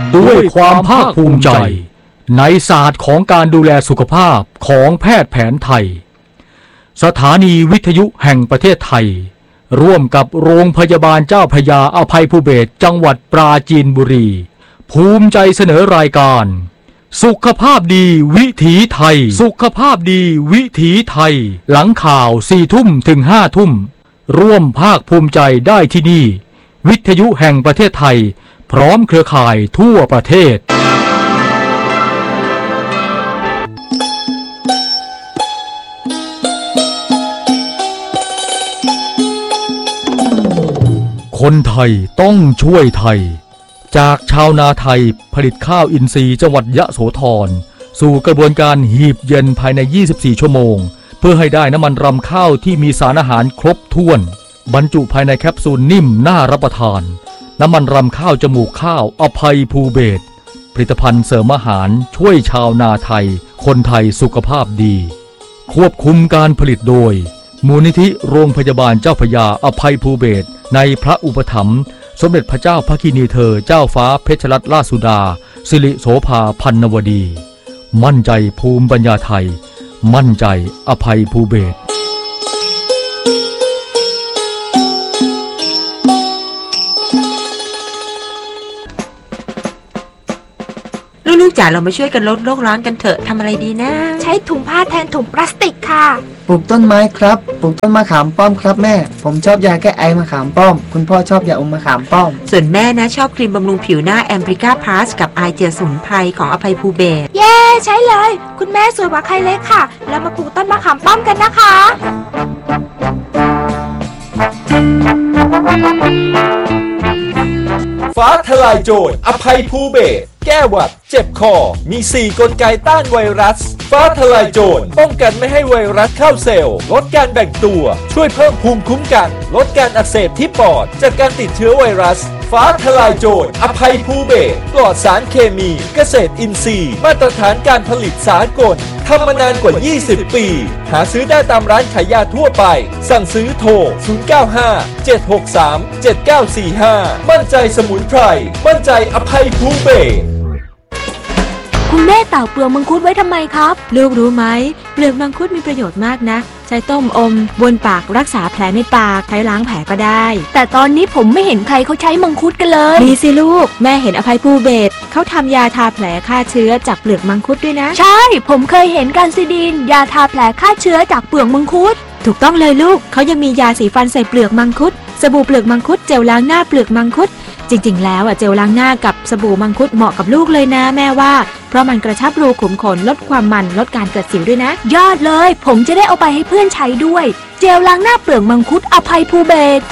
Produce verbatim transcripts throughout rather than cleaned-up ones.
ด้วยความภาคภูมิใจในศาสตร์ของการดูแลสุขภาพของแพทย์แผนไทยสถานีวิทยุแห่งประเทศไทยร่วมกับโรงพยาบาลเจ้าพระยาอภัยภูเบศรจังหวัดปราจีนบุรีภูมิใจเสนอรายการสุขภาพดีวิถีไทยสุขภาพดีวิถีไทยหลังข่าวสี่ทุ่มถึงห้าทุ่มร่วมภาคภูมิใจได้ที่นี่วิทยุแห่งประเทศไทยพร้อมเครือข่ายทั่วประเทศคนไทยต้องช่วยไทยจากชาวนาไทยผลิตข้าวอินทรีย์จังหวัดยะโสธรสู่กระบวนการหีบเย็นภายในยี่สิบสี่ชั่วโมงเพื่อให้ได้น้ำมันรำข้าวที่มีสารอาหารครบถ้วนบรรจุภายในแคปซูลนิ่มน่ารับประทานน้ำมันรำข้าวจมูกข้าวอภัยภูเบศรผลิตภัณฑ์เสริมอาหารช่วยชาวนาไทยคนไทยสุขภาพดีควบคุมการผลิตโดยมูลนิธิโรงพยาบาลเจ้าพระยาอภัยภูเบศรในพระอุปถัมภ์สมเด็จพระเจ้าพระกินีเธอเจ้าฟ้าเพชรรัตนราชสุดาสิริโสภาพันนวดีมั่นใจภูมิปัญญาไทยมั่นใจอภัยภูเบศรลูกๆจ๋าเรามาช่วยกันลดโลกร้อนกันเถอะทำอะไรดีนะใช้ถุงผ้าแทนถุงพลาสติกค่ะปลูกต้นไม้ครับปลูกต้นมะขามป้อมครับแม่ผมชอบยาแก้ไอมะขามป้อมคุณพ่อชอบยาอมมะขามป้อมส่วนแม่นะชอบครีมบำรุงผิวหน้าแอมพริกาพลัสกับไอเจลสมุนไพรของอภัยภูเบศรเย้ใช้เลยคุณแม่สวยกว่าใครเลยค่ะแล้วมาปลูกต้นมะขามป้อมกันนะคะฟ้าทลายโจรอภัยภูเบศรแก้หวัดเจ็บคอมีสี่กลไกต้านไวรัสฟ้าทลายโจรป้องกันไม่ให้ไวรัสเข้าเซลล์ลดการแบ่งตัวช่วยเพิ่มภูมิคุ้มกันลดการอักเสบที่ปอดจากการติดเชื้อไวรัสฟ้าทลายโจรอภัยภูเบศรปลอดสารเคมีเกษตรอินทรีย์มาตรฐานการผลิตสากลทำมานานกว่ายี่สิบปีหาซื้อได้ตามร้านขายยาทั่วไปสั่งซื้อโทรศูนย์ เก้า ห้า เจ็ด หก สาม เจ็ด เก้า สี่ ห้ามั่นใจสมุนไพรมั่นใจอภัยภูเบศรคุณแม่ตากเปลือกมังคุดไว้ทำไมครับลูกรู้ไหมเปลือกมังคุดมีประโยชน์มากนะใช้ต้มอมบนปากรักษาแผลในปากใช้ล้างแผลก็ได้แต่ตอนนี้ผมไม่เห็นใครเขาใช้มังคุดกันเลยมีสิลูกแม่เห็นอภัยภูเบศรเขาทำยาทาแผลฆ่าเชื้อจากเปลือกมังคุดด้วยนะใช่ผมเคยเห็นกันซิดินยาทาแผลฆ่าเชื้อจากเปลือกมังคุดถูกต้องเลยลูกเขายังมียาสีฟันใส่เปลือกมังคุดสบู่เปลือกมังคุดเจลล้างหน้าเปลือกมังคุดจริงๆแล้วอ่ะเจลล้างหน้ากับสบู่มังคุดเหมาะกับลูกเลยนะแม่ว่าเพราะมันกระชับรูขุมขนลดความมันลดการเกิดสิวด้วยนะยอดเลยผมจะได้เอาไปให้เพื่อนใช้ด้วยเจลล้างหน้าเปลือกมังคุดอภัยภูเบศร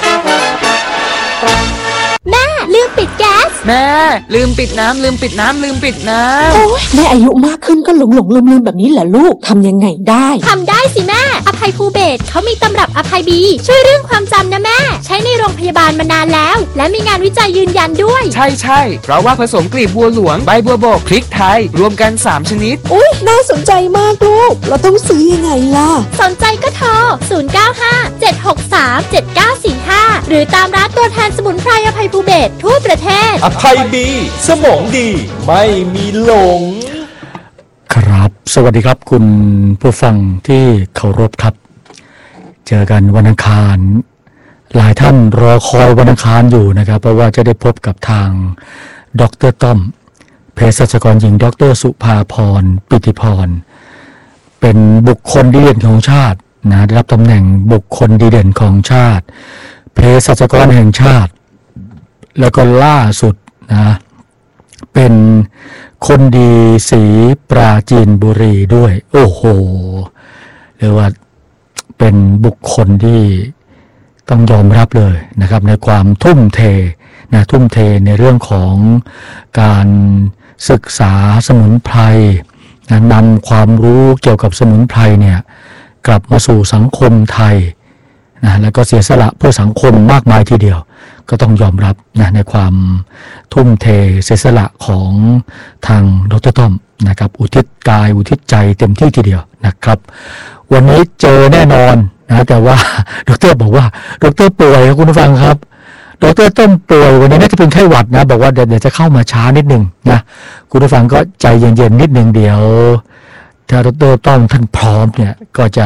แม่ลืมปิดแก๊สแม่ลืมปิดน้ำลืมปิดน้ำลืมปิดน้ำโอ้ยแม่อายุมากขึ้นก็หลงหลงลืมลืมแบบนี้แหละลูกทำยังไงได้ทำได้สิแม่อภัยภูเบศรเขามีตำรับอภัยบีช่วยเรื่องความจำนะแม่ใช้ในโรงพยาบาลมานานแล้วและมีงานวิจัยยืนยันด้วยใช่ใช่เพราะว่าผสมกลีบบัวหลวงใบบัวบกพริกไทยรวมกันสามชนิดอุ๊ยน่าสนใจมากลูกเราต้องซื้อยังไงล่ะสนใจก็โทรศูนย์ เก้า ห้า เจ็ด หก สาม เจ็ด เก้า สี่ ห้าหรือตามร้านตัวแทนสมุนไพรอภัยภูเบศรทั่วประเทศอภัยบีสมองดีไม่มีหลงครับสวัสดีครับคุณผู้ฟังที่เคารพครับเจอกันวันอังคารหลายท่านรอคอยวันอังคารอยู่นะครับเพราะว่าจะได้พบกับทางดร.ต้อมเภสัชกรหญิงดร.สุภาพรปิติพรเป็นบุคคลดีเด่นของชาตินะได้รับตำแหน่งบุคคลดีเด่นของชาติเภสัชกรแห่งชาติแล้วก็ล่าสุดนะเป็นคนดีศรีปราจีนบุรีด้วยโอ้โหเรียกว่าเป็นบุคคลที่ต้องยอมรับเลยนะครับในความทุ่มเทนะทุ่มเทในเรื่องของการศึกษาสมุนไพรนะนำความรู้เกี่ยวกับสมุนไพรเนี่ยกลับมาสู่สังคมไทยนะแล้วก็เสียสละเพื่อสังคมมากมายทีเดียวก็ต้องยอมรับนะในความทุ่มเทเสียสละของทางดร.ต้อมนะครับอุทิศกายอุทิศใจเต็มที่ทีเดียวนะครับวันนี้เจอแน่นอนนะแต่ว่าดร.บอกว่าดร.ป่วยครับคุณผู้ฟังครับดร.ต้มป่วยวันนี้น่าจะเป็นไข้หวัดนะบอกว่าเดี๋ยวจะเข้ามาช้านิดนึงนะคุณผู้ฟังก็ใจเย็นๆนิดนึงเดี๋ยวถ้าดร.ต้มท่านพร้อมเนี่ยก็จะ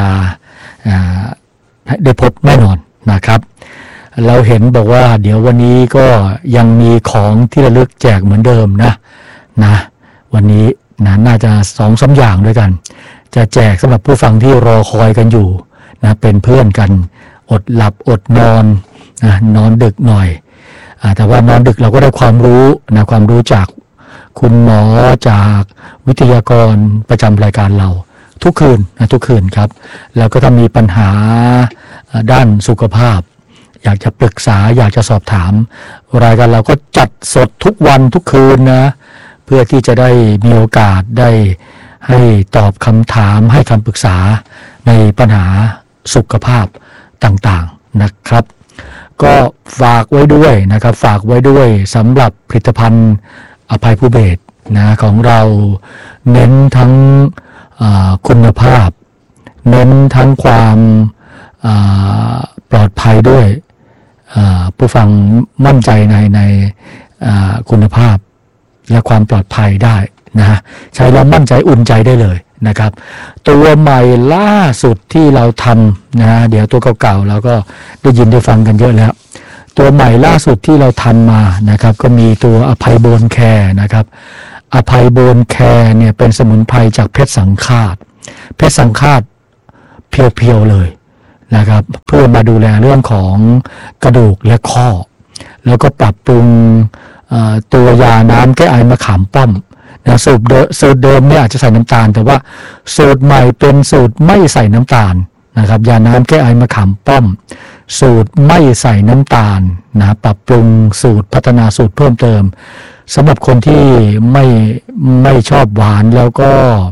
ได้พบแน่นอนนะครับเราเห็นบอกว่าเดี๋ยววันนี้ก็ยังมีของที่ระลึกแจกเหมือนเดิมนะนะวันนี้นะน่าจะสองสามอย่างด้วยกันจะแจกสำหรับผู้ฟังที่รอคอยกันอยู่นะเป็นเพื่อนกันอดหลับอดนอนนะนอนดึกหน่อยอ่าแต่ว่านอนดึกเราก็ได้ความรู้นะความรู้จากคุณหมอจากวิทยากรประจำรายการเราทุกคืนนะทุกคืนครับแล้วก็ถ้ามีปัญหาด้านสุขภาพอยากจะปรึกษาอยากจะสอบถามรายการเราก็จัดสดทุกวันทุกคืนนะเพื่อที่จะได้มีโอกาสได้ให้ตอบคำถามให้คำปรึกษาในปัญหาสุขภาพต่างๆนะครับก็ฝากไว้ด้วยนะครับฝากไว้ด้วยสำหรับผลิตภัณฑ์อภัยภูเบศรนะของเราเน้นทั้งคุณภาพเน้นทั้งความปลอดภัยด้วยผู้ฟังมั่นใจในในคุณภาพและความปลอดภัยได้นะใช้แล้วมั่นใจอุ่นใจได้เลยนะครับตัวใหม่ล่าสุดที่เราทำนะเดี๋ยวตัวเก่าๆเราก็ได้ยินได้ฟังกันเยอะแล้วตัวใหม่ล่าสุดที่เราทำมานะครับก็มีตัวอภัยโบนแคร์นะครับอภัยโบนแคร์เนี่ยเป็นสมุนไพรจากเพชรสังฆาตเพชรสังฆาตเพียวๆเลยนะครับเพื่อมาดูแลเรื่องของกระดูกและข้อแล้วก็ปรับปรุงตัวยาน้ำแก้ไอมะขามป้อมนะสูตรเดิมสูตรเดิมเนี่ยอาจจะใส่น้ำตาลแต่ว่าสูตรใหม่เป็นสูตรไม่ใส่น้ำตาลนะครับยาน้ำแก้ไอมะขามป้อมสูตรไม่ใส่น้ำตาลนะปรับปรุงสูตรพัฒนาสูตรเพิ่มเติมสำหรับคนที่ไม่ไม่ชอบหวานแล้วก็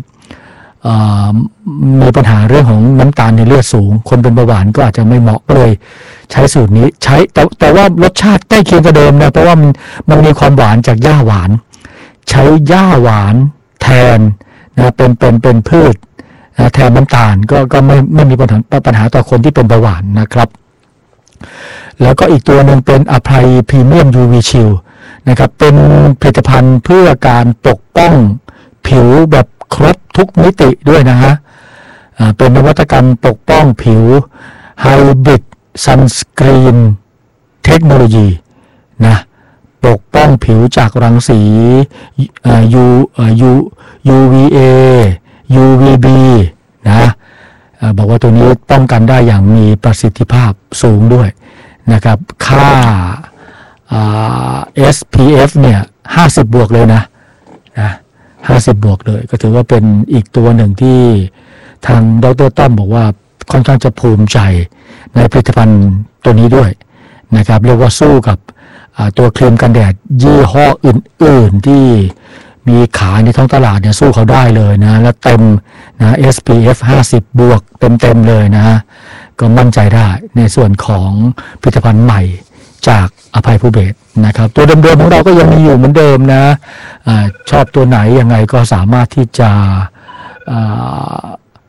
มีปัญหาเรื่องของน้ำตาลในเลือดสูงคนเป็นเบาหวานก็อาจจะไม่เหมาะเลยใช้สูตรนี้ใช้แต่แต่ว่ารสชาติใกล้เคียงกับเดิมนะเพราะว่ามันมันมีความหวานจากหญ้าหวานใช้หญ้าหวานแทนนะเป็นเป็นเป็นพืชนะแทนน้ำตาลก็ก็ไม่ไม่มีปัญหาปัญหาต่อคนที่เป็นเบาหวานนะครับแล้วก็อีกตัวหนึ่งเป็นอภัยพรีเมียม ยู วี Shield นะครับเป็นผลิตภัณฑ์เพื่อการปกป้องผิวแบบครบทุกมิติด้วยนะฮะเป็นนวัตกรรมปกป้องผิวไฮบริดซันสกรีนเทคโนโลยีนะปกป้องผิวจากรังสียูยู ยู วี เอ ยู วี บี นะบอกว่าตัวนี้ป้องกันได้อย่างมีประสิทธิภาพสูงด้วยนะครับค่า เอส พี เอฟ เนี่ยห้าสิบบวกเลยนะนะห้าสิบบวกเลยก็ถือว่าเป็นอีกตัวหนึ่งที่ทางดร.ต้อมบอกว่าค่อนข้างจะภูมิใจในผลิตภัณฑ์ตัวนี้ด้วยนะครับเรียกว่าสู้กับตัวครีมกันแดดยี่ห้ออื่นๆที่มีขายในท้องตลาดเนี่ยสู้เขาได้เลยนะและเต็มนะ เอส พี เอฟ ห้าสิบบวกเต็มๆเลยนะก็มั่นใจได้ในส่วนของผลิตภัณฑ์ใหม่จากอภัยภูเบศรนะครับตัวเดิมๆของเราก็ยังมีอยู่เหมือนเดิมนะอ่าชอบตัวไหนยังไงก็สามารถที่จะอ่า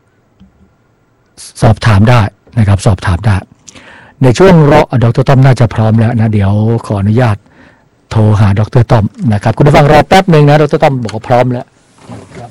สอบถามได้นะครับสอบถามได้ในช่วงรอดร.ต้อมน่าจะพร้อมแล้วนะเดี๋ยวขออนุญาตโทรหาดร.ต้อมนะครับคุณผู้ฟังรอแป๊บนึงนะดร.ต้อมบอกว่าพร้อมแล้วครับ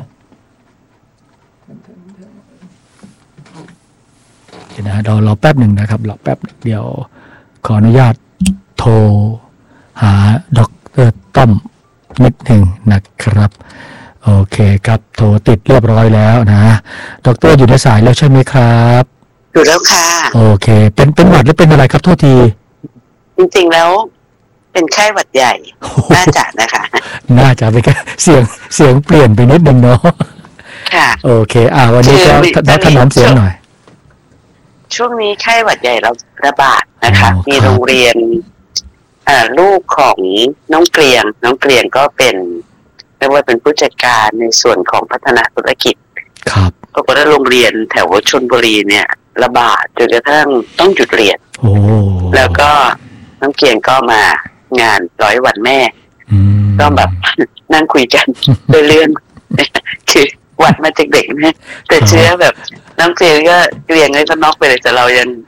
เดี๋ยวนะรอรอแป๊บนึงนะครับรอแป๊บเดี๋ยวขออนุญาตโทรหาดร.ต้อมนิดหนึ่งนะครับโอเคครับโทรติดเรียบร้อยแล้วนะดร.อยู่ในสายแล้วใช่ไหมครับอยู่แล้วค่ะโอเคเป็นเป็นหวัดหรือเป็นอะไรครับโทษทีจริงๆแล้วเป็นไข้หวัดใหญ่น่าจะนะคะน่าจะเป็นเสียงเสียงเปลี่ยนไปนิดนึงเนาะค่ะโอเคอ่าวันนี้ก็ถนอมเสียงหน่อยช่วงนี้ไข้หวัดใหญ่เราระบาดนะคะมีโรงเรียนอ่าลูกของน้องเกลียงน้องเกลียงก็เป็นเรียกว่าเป็นผู้จัดการในส่วนของพัฒนาธุรกิจครับปรากฏว่าโรงเรียนแถวชลบุรีเนี่ยระบาดจนกระทั่งต้องหยุดเรียนโอ้แล้วก็น้องเกลียงก็มางานร้อยวันแม่ก็แบบนั่งคุยกันโดยเรื่องคือหวัดมาจากเด็กนะแต่เชื้อแบบน้องเกลียงก็เกลียงเลยก็น็อกไปเลยแต่เรายัง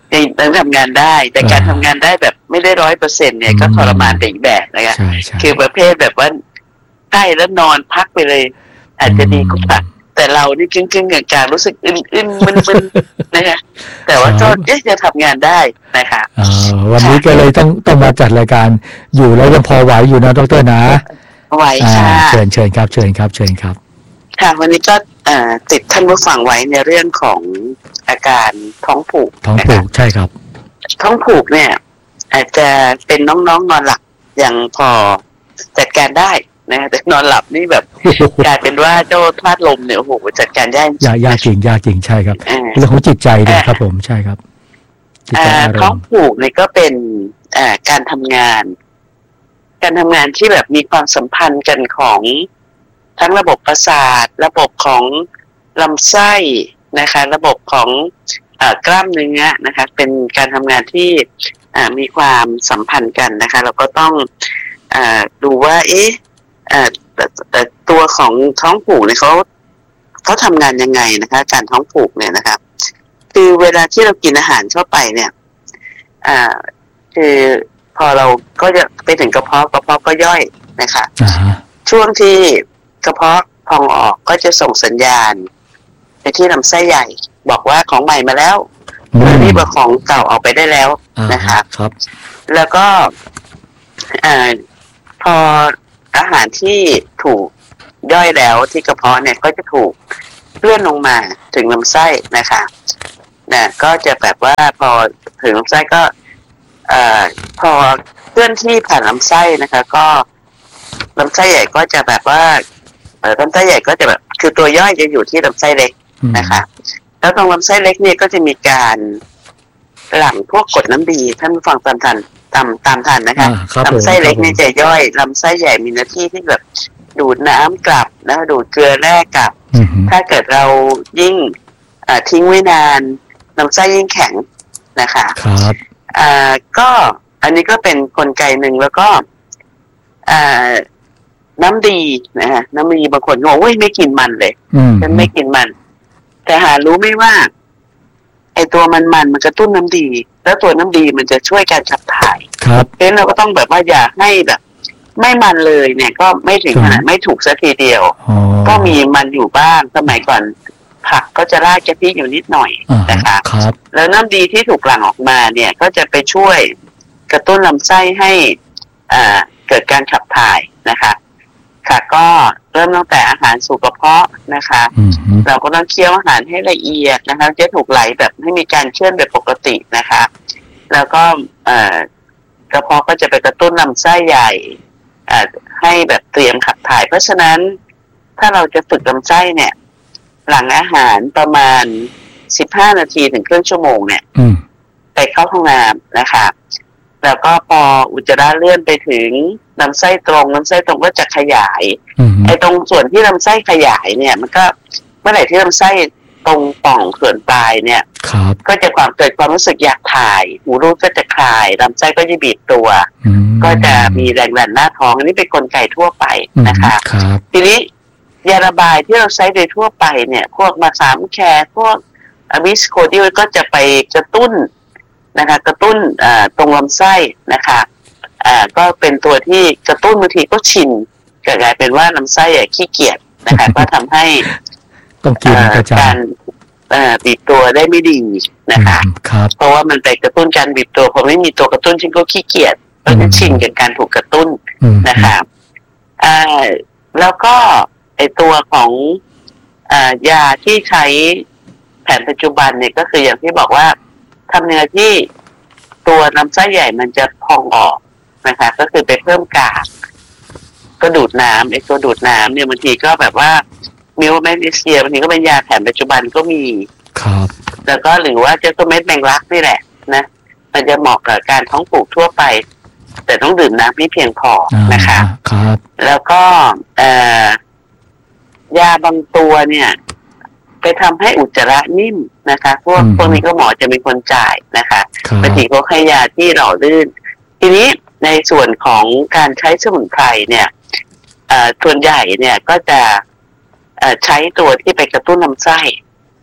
ยังทำงานได้แต่การทำงานได้แบบไม่ได้ร้อยเปอร์เซ็นต์เนี่ยก็ทรมานไปอีกแบบนะคะคือประเภทแบบว่าใกล้แล้วนอนพักไปเลยอาจจะดีกว่าแต่เรานี่จริงๆอย่างการรู้สึกอึนๆมึนๆนะคะแต่ว่าก็จะทำงานได้นะคะวันนี้ก็เลยต้องต้องมาจัดรายการอยู่แล้วยังพอไหวอยู่นะดร.นะไหวค่ะเชิญเชิญครับเชิญครับเชิญครับค่ะวันนี้ก็ติดท่านผู้ฟังไว้ในเรื่องของอาการท้องผูกท้องผูกใช่ครับท้องผูกเนี่ยอาจจะเป็นน้องๆ น, นอนหลับยังพอจัดการได้นะแต่นอนหลับนี่แบบกลายเป็นว่าเจ้าธาตุลมเนี่ยโอ้โหจัดการยากยากยากจริงยากจริงใช่ครับเรื่องของจิตใจเนี่ยครับผมใช่ครับท้องผูกเนี่ยก็เป็นการทำงานการทำงานที่แบบมีความสัมพันธ์กันของทั้งระบบประสาทระบบของลำไส้นะคะระบบของเอ่อกล้ามเนื้อนะคะเป็นการทำงานที่อ่ามีความสัมพันธ์กันนะคะเราก็ต้องอ่าดูว่าเอ๊ะอ่าแต่ตัวของท้องผูกเนี่ยเขาเขาทำงานยังไงนะคะการท้องผูกเนี่ยนะคะคือเวลาที่เรากินอาหารเข้าไปเนี่ยอ่าคือพอเราก็จะไปถึงกระเพาะกระเพาะก็ย่อยนะคะ uh-huh. ช่วงที่กระเพาะพองออกก็จะส่งสัญญาณไปที่ลำไส้ใหญ่บอกว่าของใหม่มาแล้วรีบเอาของเก่าออกไปได้แล้ว uh-huh. นะคะครับแล้วก็อ่าพออาหารที่ถูกย่อยแล้วที่กระเพาะเนี่ยก็จะถูกเลื่อนลงมาถึงลำไส้นะคะนะก็จะแบบว่าพอถึงลำไส้ก็เอ่อพอเคลื่อนที่ผ่านลำไส้นะคะก็ลำไส้ใหญ่ก็จะแบบว่าเอ่อลำไส้ใหญ่ก็จะแบบคือตัวย่อยจะอยู่ที่ลำไส้เล็กนะคะแล้วตรงลำไส้เล็กเนี่ยก็จะมีการหลั่งพวกกรดน้ำดีท่านผู้ฟังตามทันตามตามทันนะคะลำไส้เล็กเนี่ยจะย่อยลำไส้ใหญ่มีหน้าที่ที่แบบดูดน้ำกลับนะดูดเกลือแร่กลับถ้าเกิดเรายิ่งทิ้งไว้นานลำไส้ยิ่งแข็งนะคะครับอ่าก็อันนี้ก็เป็นกลไกหนึ่งแล้วก็อ่าน้ำดีนะฮะน้ำดีบางคนบอกว่าไม่กินมันเลยฉันไม่กินมันแต่หารู้ไม่ว่าไอตัวมันมันมันกระตุ้นน้ำดีแล้วตัวน้ำดีมันจะช่วยการขับถ่ายครับเพราะฉะนั้นเราก็ต้องแบบว่าอย่าให้แบบไม่มันเลยเนี่ยก็ไม่ถึงขนาดไม่ถูกสักทีเดียวก็มีมันอยู่บ้างสมัยก่อนผักก็จะราดกะทิอยู่นิดหน่อยนะคะแล้วน้ำดีที่ถูกหลั่งออกมาเนี่ยก็จะไปช่วยกระตุ้นลำไส้ให้อ่าเกิดการขับถ่ายนะคะค่ะก็เริ่มตั้งแต่อาหารสู่กระเพาะนะคะเราก็ต้องเคี้ยวอาหารให้ละเอียดนะคะจะถูกไหลแบบให้มีการเชื่อมแบบปกตินะคะแล้วก็เอ่อกระเพาะก็จะไปกระตุ้นลำไส้ใหญ่อ่าให้แบบเตรียมขับถ่ายเพราะฉะนั้นถ้าเราจะฝึกลำไส้เนี่ยหลังอาหารประมาณสิบห้านาทีถึงครึ่งชั่วโมงเนี่ยไปเข้าห้องน้ำนะคะแล้วก็พออุจจาระเลื่อนไปถึงลำไส้ตรงลำไส้ตรงก็จะขยายไอ้ตรงส่วนที่ลำไส้ขยายเนี่ยมันก็เมื่อไหร่ที่ลำไส้ตรงป่องส่วนปลายเนี่ยก็จะความเกิดความรู้สึกอยากถ่ายหูรูดก็จะคลายลำไส้ก็จะบีบตัวก็จะมีแรงดันหน้าท้องอันนี้เป็นกลไกทั่วไปนะคะทีนี้ยาระบายที่เราใช้โดยทั่วไปเนี่ยพวกมาสามแคร์พวกวิสโคดิลก็จะไปกระตุ้นนะคะกระตุ้นตรงลำไส้นะคะก็เป็นตัวที่กระตุ้นบางทีก็ชินกลายเป็นว่าลำไส้ขี้เกียจนะคะก็ทำให้ต้องกินการบีบตัวได้ไม่ดีนะคะเพราะว่ามันไปกระตุ้นการบีบตัวพอไม่มีตัวกระตุ้นฉันก็ขี้เกียจก็จะชินกับการถูกกระตุ้นนะคะแล้วก็ไอตัวของอ่ายาที่ใช้แผนปัจจุบันเนี่ยก็คืออย่างที่บอกว่าทำเนื้อที่ตัวลำไส้ใหญ่มันจะพองออกนะคะก็คือไปเพิ่มกากก็ดูดน้ำไอตัวดูดน้ำเนี่ยบางทีก็แบบว่ามิลแมกนีเซียบางทีก็เป็นยาแผนปัจจุบันก็มีครับแล้วก็หรือว่าเจ้าตัวเม็ดแมงลักนี่แหละนะมันจะเหมาะกับการท้องผูกทั่วไปแต่ต้องดื่มน้ำไม่เพียงพอนะคะครับแล้วก็เอ่อยาบางตัวเนี่ยไปทำให้อุจจาระนิ่มนะคะพวกพวกนี้ก็หมอจะเป็นคนจ่ายนะคะบางทีก็ให้ยาที่หล่อลื่นทีนี้ในส่วนของการใช้สมุนไพรเนี่ยส่วนใหญ่เนี่ยก็จะใช้ตัวที่ไปกระตุ้นลำไส้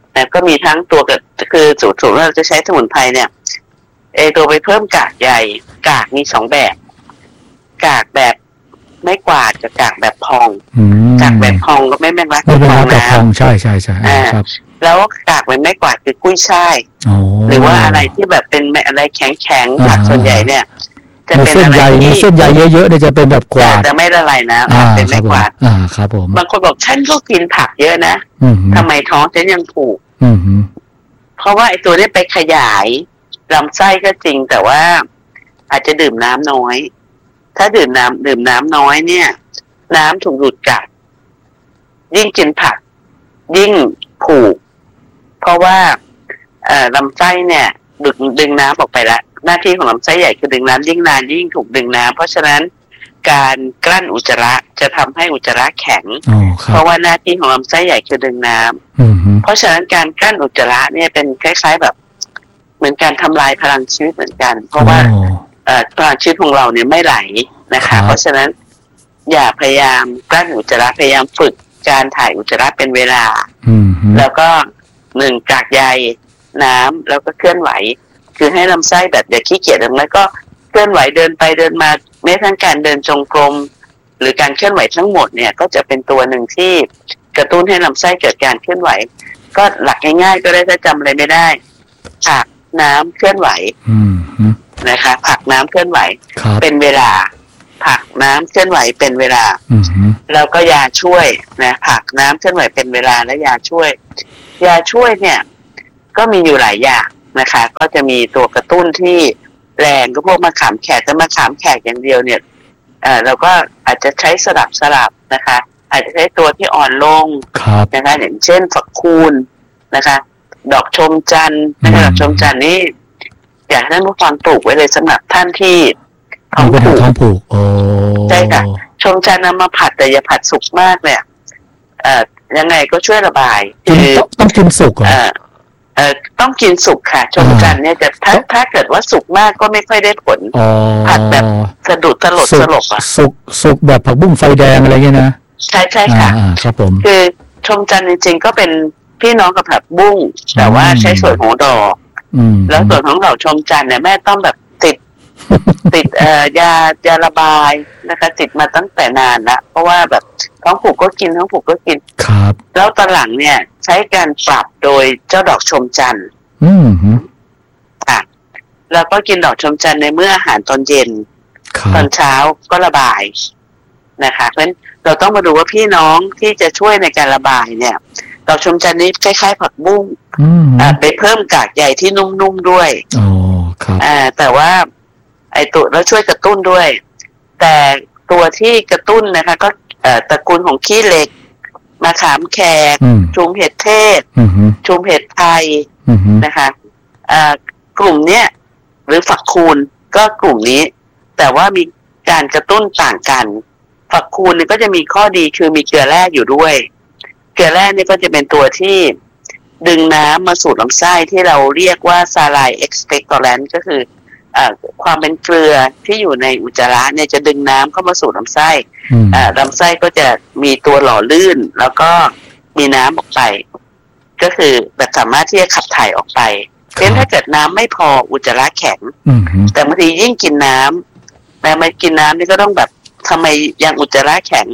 นะก็มีทั้งตัวกับคือสูตรสูตรเราจะใช้สมุนไพรเนี่ยเอตัวไปเพิ่มกากใยกากมีสองแบบกากแบบไม่กวาดกับกากแบบพองกากแบบพองก็ไม่แม่นรักไม่เป็นรักกับพองใช่ใช่ใช่ครับแล้วกากแบบไม่กวาดคือกุ้ยช่ายหรือว่าอะไรที่แบบเป็นอะไรแข็งแข็งผักส่วนใหญ่เนี่ยจะเป็นอะไรที่เส้นใยเยอะๆเนี่ยจะเป็นแบบกวาดแต่ไม่ละลายนะเป็นไม่กวาดอ่าครับผมบางคนบอกฉันก็กินผักเยอะนะทำไมท้องฉันยังผูกเพราะว่าไอ้ตัวนี้ไปขยายลำไส้ก็จริงแต่ว่าอาจจะดื่มน้ำน้อยถ้าดื่มน้ำดื่มน้ำน้อยเนี่ยน้ำถูกดูดกลับยิ่งกินผักยิ่งผูกเพราะว่าเอ่อลำไส้เนี่ยดึงดึงน้ำออกไปละหน้าที่ของลำไส้ใหญ่คือดึงน้ำยิ่งนานยิ่งถูกดึงน้ำเพราะฉะนั้นการกลั้นอุจจาระจะทำให้อุจจาระแข็งเพราะว่าหน้าที่ของลำไส้ใหญ่คือดึงน้ำเพราะฉะนั้นการกลั้นอุจจาระเนี่ยเป็นคล้ายๆแบบเหมือนการทำลายพลังชีวิตเหมือนกันเพราะว่าเอ่อพลังชีวิตของเราเนี่ยไม่ไหลนะคะเพราะฉะนั้นอย่าพยายามกลั้นอุจจาระพยายามฝึกการถ่ายอุจจาระเป็นเวลาแล้วก็หนึ่งกากใยน้ำแล้วก็เคลื่อนไหวคือให้ลำไส้แบบอย่าขี้เกียจแล้วก็เคลื่อนไหวเดินไปเดินมาแม้ทั้งการเดินจงกรมหรือการเคลื่อนไหวทั้งหมดเนี่ยก็จะเป็นตัวหนึ่งที่กระตุ้นให้ลำไส้เกิดการเคลื่อนไหวก็หลักง่ายๆก็ได้ถ้าจำอะไรไม่ได้ผักน้ำเคลื่อนไหวนะคะผักน้ำเคลื่อนไหวเป็นเวลาผักน้ำเคลื่อนไหวเป็นเวลาแล้วก็ยาช่วยนะผักน้ำเคลื่อนไหวเป็นเวลาและยาช่วยยาช่วยเนี่ยก็มีอยู่หลายอย่างนะคะก็จะมีตัวกระตุ้นที่แรงก็พวกมะขามแขกแต่มะขามแขกอย่างเดียวเนี่ยเอ่อเราก็อาจจะใช้สลับสลับนะคะอาจจะใช้ตัวที่อ่อนลงนะคะอย่างเช่นฝักคูนนะคะดอกชมจันทร์นะคะดอกชมจันทร์นี่อยากให้ท่านผู้ฟังปลูกไว้เลยสำหรับท่านที่ท้องผูกท้องผูกโอ้ใช่ค่ะชมจันทร์นำมาผัดแต่อย่าผัดสุกมากเนี่ยเอ่อยังไงก็ช่วยระบายคือต้องกินสุกเหรอเอ่อต้องกินสุกค่ะชมจันทร์เนี่ยจะถ้าถ้าเกิดว่าสุกมากก็ไม่ค่อยได้ผลผัดแบบสะดุดสลดสลบอ่ะสุกสุกแบบผักบุ้งไฟแดงอะไรเงี้ยนะใช่ใช่ค่ะครับผมคือชมจันทร์จริงๆก็เป็นพี่น้องกับผักบุ้งแต่ว่าใช้ส่วนของดอกแล้วส่วนของเราชมจันทร์เนี่ยแม่ต้องแบบติดติดเอ่อยายาระบายนะคะติดมาตั้งแต่นานละเพราะว่าแบบท้องผูกก็กินท้องผูกก็กินครับแล้วตอนหลังเนี่ยใช้การปรับโดยเจ้าดอกชมจันทร์อืมค่ะแล้วก็กินดอกชมจันทร์ในเมื่ออาหารตอนเย็นตอนเช้าก็ระบายนะคะเพราะฉะนั้นเราต้องมาดูว่าพี่น้องที่จะช่วยในการระบายเนี่ยดอกชมจันทร์นี้คล้ายๆผักบุ้งอ่าไปเพิ่มกากใยที่นุ่มๆด้วยอ๋อครับอ่าแต่ว่าไอตัวแล้วช่วยกระตุ้นด้วยแต่ตัวที่กระตุ้นนะคะก็เอ่อตระกูลของขี้เหล็กมะขามแขกชุมเห็ดเทศชุมเห็ดไทยนะคะอ่ากลุ่มเนี้ยหรือฝักคูนก็กลุ่มนี้แต่ว่ามีการกระตุ้นต่างกันฝักคูนเนี่ยก็จะมีข้อดีคือมีเกลือแร่อยู่ด้วยเกลือแร่นี่ก็จะเป็นตัวที่ดึงน้ำมาสู่ลำไส้ที่เราเรียกว่าซาไลน์เอ็กซ์เพกตอแรนต์ก็คือความเป็นเกลือที่อยู่ในอุจจาระเนี่ยจะดึงน้ำเข้ามาสู่ลำไส้ลำไส้ก็จะมีตัวหล่อลื่นแล้วก็มีน้ำออกไปก็คือแบบสามารถที่จะขับถ่ายออกไปเพราะฉะนั้นถ้าเกิดน้ำไม่พออุจจาระแข็งแต่บางทียิ่งกินน้ำแต่ไม่กินน้ำนี่ก็ต้องแบบทำไมยังอุจจาระแข็ง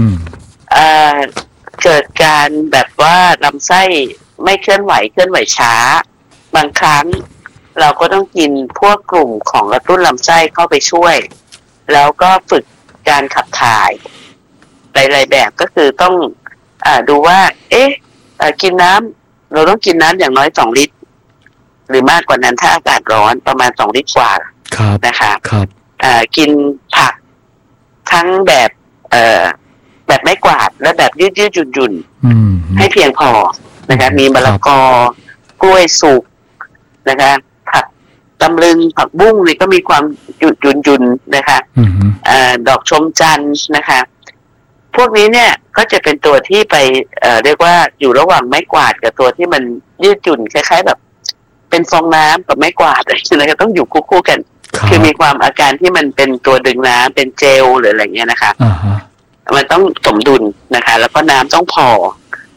เกิดการแบบว่าลำไส้ไม่เคลื่อนไหวเคลื่อนไหวช้าบางครั้งเราก็ต้องกินพวกกลุ่มของกระตุ้นลำไส้เข้าไปช่วยแล้วก็ฝึกการขับถ่ายหลายๆแบบก็คือต้องอ่าดูว่าเอ๊ะกินน้ำเราต้องกินน้ำอย่างน้อยสองลิตรหรือมากกว่านั้นถ้าอากาศร้อนประมาณสองลิตรกว่านะคะครับอ่ากินผักทั้งแบบเอ่อแบบไม่กวาดและแบบยืดยืดหยุ่นหยุ่นให้เพียงพอนะคะมีมะละกอกล้วยสุกนะคะผักตำลึงผักบุ้งนี่ก็มีความหยุดหยุ่นหยุ่นนะคะอ่าดอกชมจันทร์นะคะพวกนี้เนี่ยก็จะเป็นตัวที่ไปเอ่อเรียกว่าอยู่ระหว่างไม้กวาดกับตัวที่มันยืดหยุ่นคล้ายๆแบบเป็นฟองน้ำกับไม้กวาดอะไรนะคะต้องอยู่คู่ๆกันคือมีความอาการที่มันเป็นตัวดึงน้ำเป็นเจลหรืออะไรเงี้ยนะคะมันต้องสมดุลนะคะแล้วก็น้ำต้องพอ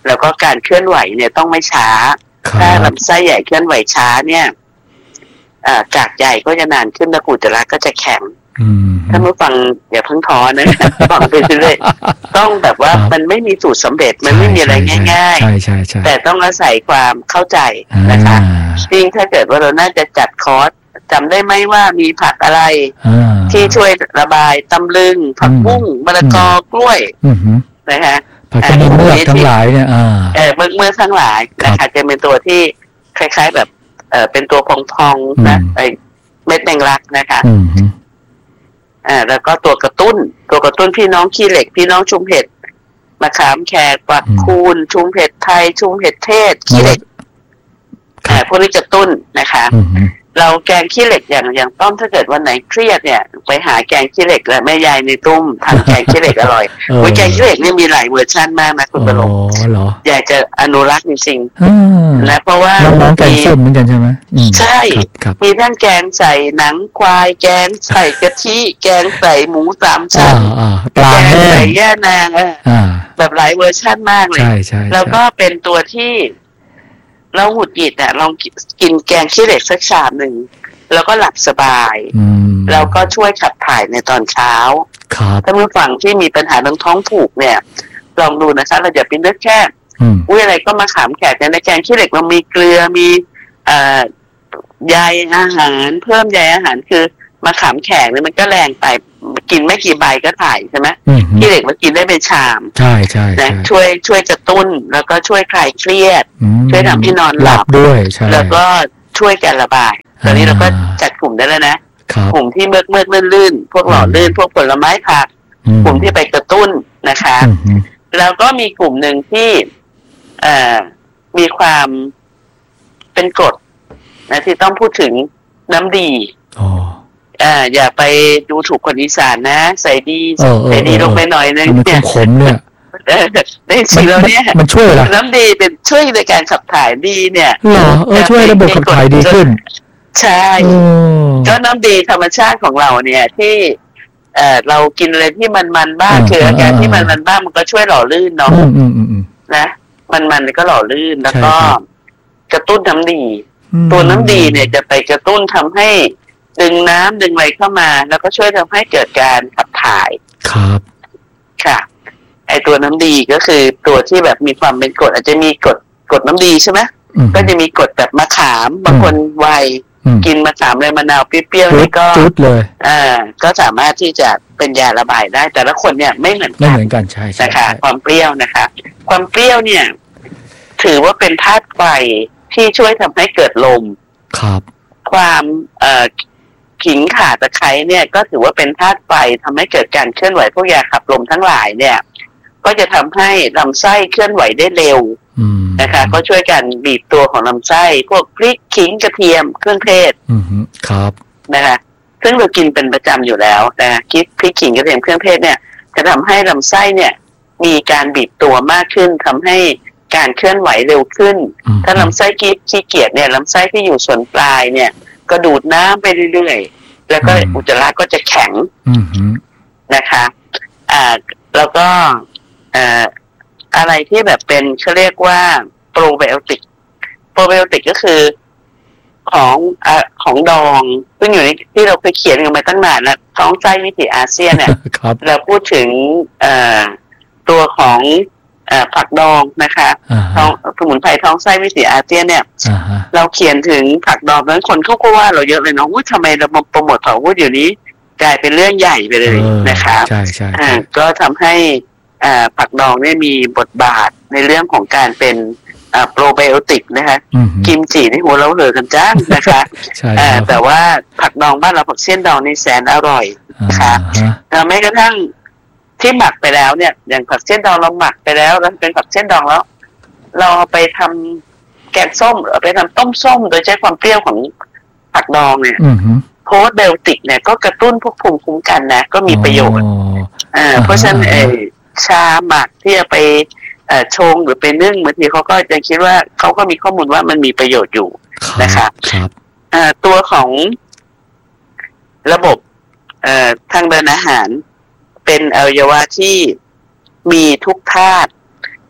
แล้วก็การเคลื่อนไหวเนี่ยต้องไม่ช้าถ้าลำไส้ใหญ่เคลื่อนไหวช้าเนี่ยกากใหญ่ก็จะนานขึ้นและอุจจาระก็จะแข็งถ้าเมื่อฟังอย่าเพิ่งท้อนะฟังไปเรื่อยๆต้องแบบว่ามันไม่มีสูตรสำเร็จมันไม่มีอะไรง่ายๆแต่ต้องอาศัยความเข้าใจนะคะจริงถ้าเกิดว่าเราน่าจะจัดคอร์สจำได้ไหมว่ามีผักอะไรที่ช่วยระบายตำลึงผักบุ้งมะละกอกล้วยนะคะผักกระเมือกทั้งหลายเนี่ยเออเมือกเมือกทั้งหลายนะคะจะเป็นตัวที่คล้ายๆแบบเออเป็นตัวพองๆนะไอเม็ดแมงลักนะคะอ่าแล้วก็ตัวกระตุ้นตัวกระตุ้นพี่น้องขี้เหล็กพี่น้องชุมเห็ดมะขามแขกปักคูนชุมเห็ดไทยชุมเห็ดเทศขี้เหล็กอ่าพวกนี้กระตุ้นนะคะเราแกงขี้เหล็กอย่างอย่างต้อมถ้าเกิดวันไหนเครียดเนี่ยไปหาแกงขี้เหล็กและแม่ยายในตุ้มทำแกงขี้เหล็กอร่อยโอ้ยแกงขี้เหล็กนี่มีหลายเวอร์ชันมากนะคุณประโลมอยากจะอนุรักษ์จริงๆนะเพราะว่าน้องแกงส้มเหมือนกันใช่ไหมใช่มีทั้งแกงใส่หนังควายแกงใส่กะทิแกงใส่หมูสามชั้นแกงใส่ย่านางแบบหลายเวอร์ชันมากเลยแล้วก็เป็นตัวที่เราหงุดหงิดอ่ะลองกินแกงขี้เหล็กสักชามหนึ่งแล้วก็หลับสบายแล้วก็ช่วยขับถ่ายในตอนเช้าถ้าเมื่อฝั่งที่มีปัญหาเรื่องท้องผูกเนี่ยลองดูนะคะเราอย่าไปนึกแค่อุ้ยอะไรก็มาขามแขกในแกงขี้เหล็กมันมีเกลือมีอ่าใยอาหารเพิ่มใยอาหารคือมาขามแขกเนี่ยมันก็แรงไปกินไม่กี่ใบก็ถ่ายใช่ไหมขี้เหล็กมันกินได้เป็นชามใช่ใช่นะช่วยช่วยกระตุ้นแล้วก็ช่วยคลายเครียดช่วยทำให้นอนหลับด้วยแล้วก็ช่วยการระบายตอนนี้เราก็จัดกลุ่มได้แล้วนะกลุ่มที่เมือกเมือกลื่นๆพวกหล่อลื่นพวกผลไม้ผักกลุ่มที่ไปกระตุ้นนะคะแล้วก็มีกลุ่มหนึ่งที่เอ่อมีความเป็นกรดนะที่ต้องพูดถึงน้ำดีอ่าอย่าไปดูถูกคนอีสานนะใส่ดีใส่ดีลงไปหน่อยนึงเนี่ยขมเนี่ยในสิ่งเราเนี่ยมันช่วยเหรอน้ำดีเป็นช่วยในการขับถ่ายดีเนี่ยเหรอเออช่วยระบบขับถ่ายดีขึ้นใช่ก็น้ำดีธรรมชาติของเราเนี่ยที่เอ่อเรากินอะไรที่มันมันบ้างคืออาการที่มันมันบ้างมันก็ช่วยหล่อลื่นเนาะนะมันมันก็หล่อลื่นแล้วก็กระตุ้นน้ำดีตัวน้ำดีเนี่ยจะไปกระตุ้นทำให้ดึงน้ำดึงอะไรเข้ามาแล้วก็ช่วยทำให้เกิดการขับถ่ายครับค่ะไอตัวน้ำดีก็คือตัวที่แบบมีความเป็นกรดอาจจะมีกรดกรดน้ำดีใช่ไหมก็จะมีกรดแบบมะขามบางคนวัยกินมะขามเลยมะนาวเปรี้ยวๆนี่ก็จุดเลยอ่าก็สามารถที่จะเป็นยาระบายได้แต่ละคนเนี่ยไม่เหมือนกันไม่เหมือนกันใช่ใช่นะคะความเปรี้ยวนะคะความเปรี้ยวเนี่ยถือว่าเป็นธาตุไฟที่ช่วยทำให้เกิดลมครับความเอ่อขิงข่าตะไคร้เนี่ยก็ถือว่าเป็นธาตุไฟทำให้เกิดการเคลื่อนไหวพวกยาขับลมทั้งหลายเนี่ยก็จะทำให้ลำไส้เคลื่อนไหวได้เร็วนะคะก็ช่วยกันบีบตัวของลำไส้พวกพริกขิงกระเทียมเครื่องเทศครับนะคะซึ่งเรากินเป็นประจำอยู่แล้วนะคิดพริกขิงกระเทียมเครื่องเทศเนี่ยจะทำให้ลำไส้เนี่ยมีการบีบตัวมากขึ้นทำให้การเคลื่อนไหวเร็วขึ้นถ้าลำไส้ขี้เกียจเนี่ยลำไส้ที่อยู่ส่วนปลายเนี่ยก็ดูดน้ำไปเรื่อยๆแล้วก็อุจจาระก็จะแข็งนะคะอ่าแล้วก็อ่าอะไรที่แบบเป็นเขาเรียกว่าโปรไบโอติกโปรไบโอติกก็คือของอ่าของดองซึ่งอยู่ในที่เราเคยเขียนกันมาตั้งนานแล้วท้องไส้วิถีอาเซียนเนี่ยเราพูดถึงเอ่อตัวของผักดองนะคะท้องสมุนไพรท้องไส้วิถีอาเซียนเนี่ยเราเขียนถึงผักดองนั้นคนเขาก็ว่าเราเยอะเลยเนาะว่าทำไมเรามาโปรโมทผักว่าเดี๋ยวนี้กลายเป็นเรื่องใหญ่ไปเลยนะคะใช่ใช่ก็ทำให้ผักดองเนี่ยมีบทบาทในเรื่องของการเป็นโปรไบโอติกนะคะกิมจินี่หัวเราเหอกันจ้างนะคะแต่ว่าผักดองบ้านเราผักเส้นดองนี่แสนอร่อยนะคะแม้กระทั่งที่หมักไปแล้วเนี่ยอย่างผักเส้นดองเราหมักไปแล้วแล้วเป็นผักเส้นดองแล้วเราไปทำแกงส้มหรือไปทำต้มส้มโดยใช้ความเปรี้ยวของผักดองเนี่ยโพสเบลติกเนี่ยก็กระตุ้นพวกภูมิคุ้มกันนะก็มีประโยชน์อ่าเพราะฉะนั้นเออชาหมักที่จะไปเอ่อชงหรือไปนึ่งบางทีเขาก็จะคิดว่าเขาก็มีข้อมูลว่ามันมีประโยชน์อยู่นะคะครับอ่าตัวของระบบเอ่อทางเดินอาหารเป็นอวัยวะที่มีทุกธาตุ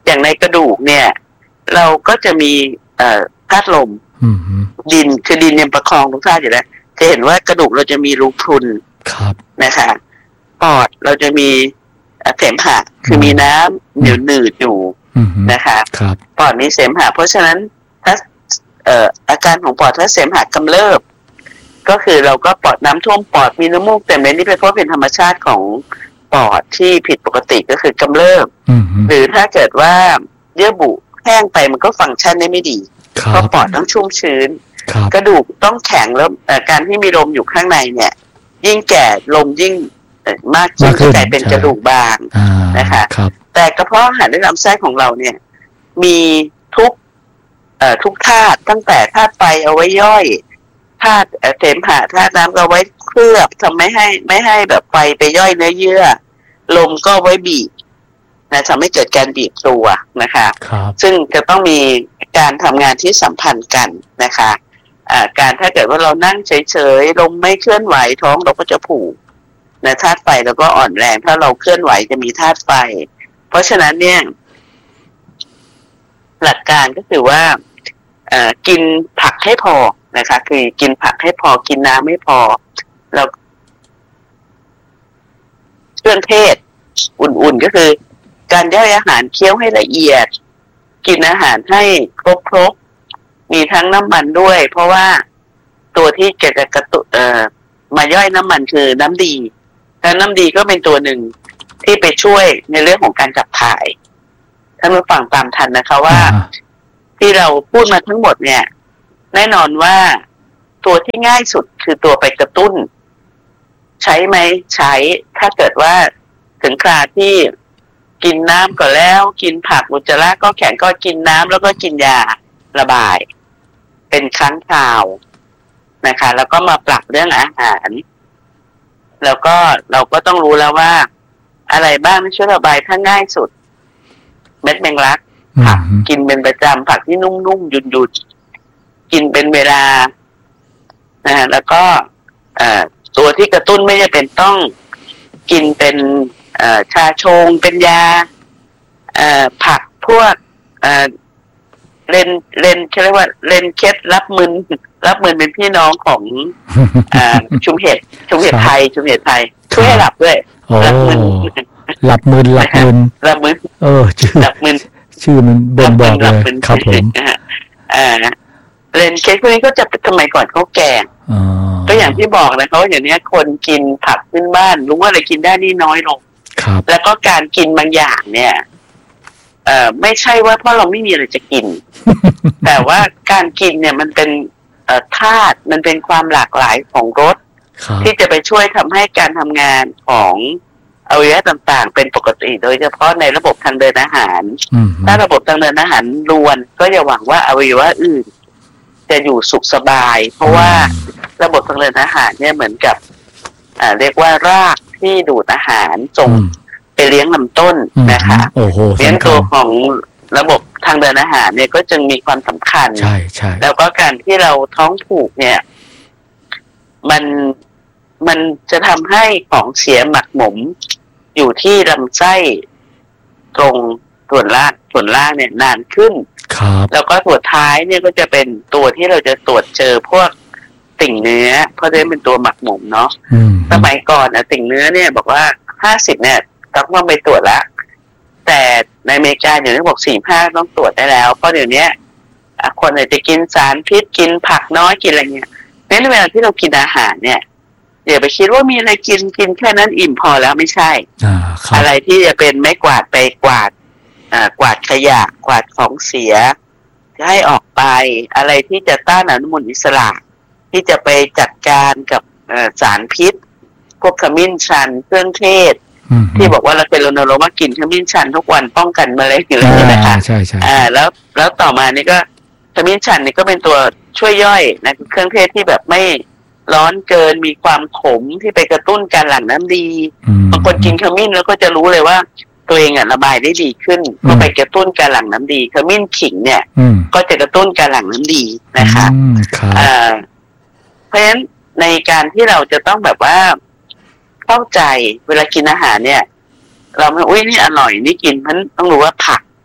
อย่างในกระดูกเนี่ย เราก็จะมีเอ่อธาตุลมดินคือดินเนี่ยประคองทุกธาตุอยู่แล้วจะเห็นว่ากระดูกเราจะมีรูพรุนนะคะปอดเราจะมีเสมหะคือมีน้ำเหนียวหนืดอยู่นะคะปอดมีเสมหะเพราะฉะนั้นถ้าเอ่ออาการของปอดถ้าเสมหะกำเริบก็คือเราก็ปอดน้ำท่วมปอดมีน้ำมูกเต็มเลยนี่เป็นเพราะเป็นธรรมชาติของปอดที่ผิดปกติก็คือกำเริบหรือถ้าเกิดว่าเยื่อบุแห้งไปมันก็ฟังก์ชันได้ไม่ดีเพราะปอดต้องชุ่มชื้นกระดูกต้องแข็งแล้วการที่มีลมอยู่ข้างในเนี่ยยิ่งแก่ลมยิ่งมากขึ้นก็กลายเป็นกระดูกบางนะคะแต่กระเพาะอาหารในลำไส้ของเราเนี่ยมีทุกเอ่อทุกธาตุตั้งแต่ธาตุไฟเอาไว้ย่อยธาตุเสมหะธาตุน้ำเอาไว้เคลือบทำไม่ให้ไม่ให้แบบไฟไปย่อยเนื้อเยื่อลมก็ไว้บีบนะทำให้เกิดการบีบตัวนะคะซึ่งจะต้องมีการทำงานที่สัมพันธ์กันนะคะการถ้าเกิดว่าเรานั่งเฉยๆลมไม่เคลื่อนไหวท้องเราก็จะผูกนะธาตุไฟเราก็อ่อนแรงถ้าเราเคลื่อนไหวจะมีธาตุไฟเพราะฉะนั้นเนี่ยหลักการก็คือว่ากินผักให้พอนะคะคือกินผักให้พอกินน้ำไม่พอแล้วเครื่องเทศอุ่นๆก็คือการย่อยอาหารเคี้ยวให้ละเอียดกินอาหารให้ครบๆมีทั้งน้ำมันด้วยเพราะว่าตัวที่จะกระตุเอ่อมาย่อยน้ำมันคือน้ำดีและน้ำดีก็เป็นตัวหนึ่งที่ไปช่วยในเรื่องของการขับถ่ายท่านผู้ฟังตามทันนะคะว่าที่เราพูดมาทั้งหมดเนี่ยแน่นอนว่าตัวที่ง่ายสุดคือตัวไปกระตุ้นใช้ไหมใช้ถ้าเกิดว่าถึงคราที่กินน้ำก็แล้วกินผักอุจจาระก็แข็งก็กินน้ำแล้วก็กินยาระบายเป็นครั้งคราวนะคะแล้วก็มาปรับเรื่องอาหารแล้วก็เราก็ต้องรู้แล้วว่าอะไรบ้างที่ช่วยระบายถ้าง่ายสุดเม็ดแมงลักผักกินเป็นประจำผักที่นุ่มๆหยุ่นๆกินเป็นเวลานะแล้วก็ตัวที่กระตุ้นไม่จำเป็นต้องกินเป็นชาชงเป็นยาผักพวกเลนเลนเรียกว่าเลนเคสรับมึนรับมึนเป็นพี่น้องของชุมเห็ดชุมเห็ดไทยชุมเห็ดไทยช่วยให้หลับด้วยรับมึนหลับมึนหลับมึนหลับมึนเออชื่อหลับมึนชื่อมันบ่งบอกเลยครับผมเลนเคสพวกนี้ก็จะสมัยก่อนเขาแก่ก็อย่างที่บอกนะเขาอย่างนี้คนกินผักพื้นบ้านรู้ว่าอะไรกินได้นี่น้อยลงแล้วก็การกินบางอย่างเนี่ยเอ่อไม่ใช่ว่าเพราะเราไม่มีอะไรจะกิน แต่ว่าการกินเนี่ยมันเป็นเอ่อธาตุมันเป็นความหลากหลายของรสที่จะไปช่วยทำให้การทำงานของอวัยวะต่างๆเป็นปกติโดยเฉพาะในระบบทางเดินอาหารถ้าระบบทางเดินอาหารรวนก็อย่าหวังว่าอวัยวะอื่นจะอยู่สุขสบายเพราะว่าระบบทางเดินอาหารเนี่ยเหมือนกับอ่าเรียกว่ารากที่ดูดอาหารส่งไปเลี้ยงลำต้นนะคะเลี้ยงตัวของระบบทางเดินอาหารเนี่ยก็จึงมีความสำคัญใช่ใช่แล้วก็การที่เราท้องผูกเนี่ยมันมันจะทำให้ของเสียหมักหมมอยู่ที่ลำไส้ตรงส่วนล่างส่วนล่างเนี่ยนานขึ้นแล้วก็ตัวท้ายเนี่ยก็จะเป็นตัวที่เราจะตรวจเจอพวกติ่งเนื้อเพราะจะเป็นตัวหมักหมมเนาะสมัยก่อนนะติ่งเนื้อเนี่ยบอกว่าห้าสิบเนี่ยต้องไปตรวจละแต่ในอเมริกาเดี๋ยวนี้บอกสี่ห้าต้องตรวจได้แล้วเพราะเดี๋ยวนี้คนอาจจะกินสารพิษกินผักน้อยกินอะไรเงี้ยในเวลาที่เรากินอาหารเนี่ยอย่าไปคิดว่ามีอะไรกินกินแค่นั้นอิ่มพอแล้วไม่ใช่ อ, อะไรที่จะเป็นไม้กวาดไปกวาดกวาดขยะกวาดของเสียจะให้ออกไปอะไรที่จะต้านอนุมูลอิสระที่จะไปจัดการกับสารพิษพวกขมิ้นชันเครื่องเทศที่บอกว่าเราเป็นรณรงค์ว่ากินขมิ้นชันทุกวันป้องกันมะเร็งอะไรอย่างนี้นะคะใช่ใช่อ่าแล้วแล้วต่อมานี่ก็ขมิ้นชันนี่ก็เป็นตัวช่วยย่อยนะเครื่องเทศที่แบบไม่ร้อนเกินมีความขมที่ไปกระตุ้นการหลั่งน้ำดีบางคนกินขมิ้นแล้วก็จะรู้เลยว่าตัวเองอ่ะระบายได้ดีขึ้นก็ไปกระตุ้นการหลั่งน้ำดีขมิ้นขิงเนี่ยก็จะกระตุ้นการหลั่งน้ำดีนะคะอ่าเพราะฉะนั้นในการที่เราจะต้องแบบว่าเข้าใจเวลากินอาหารเนี่ยเราไม่อุ้ยนี่อร่อยนี่กินมันต้องรู้ว่าผัก